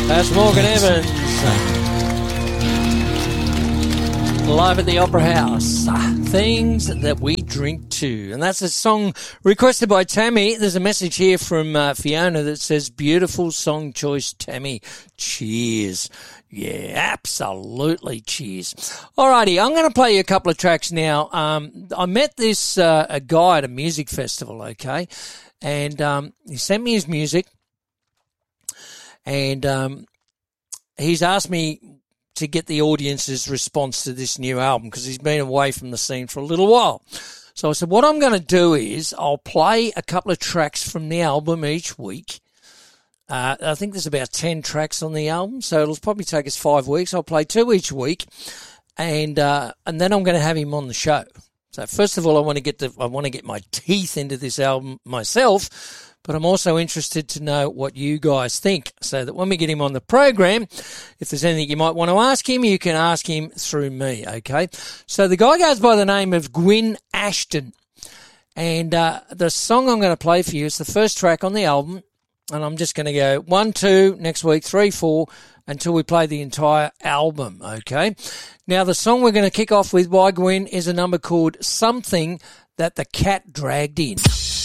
That's Morgan Evans. Live at the Opera House. Things that we drink to. And that's a song requested by Tammy. There's a message here from Fiona that says, beautiful song choice, Tammy. Cheers. Yeah, absolutely cheers. Alrighty, I'm going to play you a couple of tracks now. I met this a guy at a music festival, okay? And he sent me his music. And he's asked me to get the audience's response to this new album because he's been away from the scene for a little while. So I said, what I'm going to do is I'll play a couple of tracks from the album each week. I think there's about 10 tracks on the album, so it'll probably take us 5 weeks. I'll play 2 each week, and then I'm going to have him on the show. So first of all, I want to get my teeth into this album myself. But I'm also interested to know what you guys think so that when we get him on the program, if there's anything you might want to ask him, you can ask him through me, okay? So the guy goes by the name of Gwyn Ashton. And the song I'm going to play for you is the first track on the album. And I'm just going to go 1, 2, next week, 3, 4, until we play the entire album, okay? Now, the song we're going to kick off with by Gwyn is a number called Something That the Cat Dragged In.